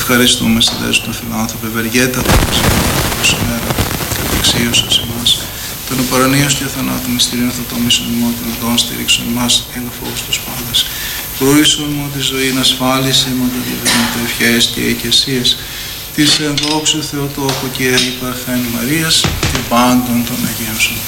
ευχαριστούμε στη δέσου των φιλάνθρωπε, ευεργέτα σήμερα, κατεξίωσας εμάς. Τον οπαρανίος και θανάτου μυστηρίων θα το μίσον ημών των οδών στήριξον εμάς, έλα φόβος τους πάντας. Προήσον μου τη ζωή να ασφάλισε μου τα διαβεβαιώματα ευχές και οικεσίες της ενδόξου Θεοτόκου και Αγίου Παρθένου Μαρίας και πάντων των Αγίων σου.